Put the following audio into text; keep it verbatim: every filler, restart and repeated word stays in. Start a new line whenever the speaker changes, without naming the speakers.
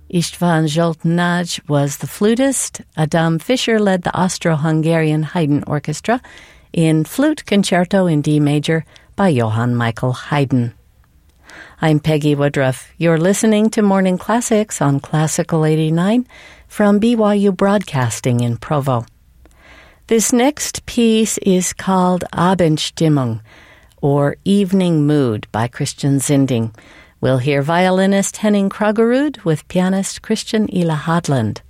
Istvan Zsoltnaj was the flutist. Adam Fischer led the Austro-Hungarian Haydn Orchestra in Flute Concerto in D major by Johann Michael Haydn. I'm Peggy Woodruff. You're listening to Morning Classics on Classical eighty-nine from B Y U Broadcasting in Provo. This next piece is called Abendstimmung, or Evening Mood, by Christian Zinding. We'll hear violinist Henning Kroggerud with pianist Christian Ila Hadland.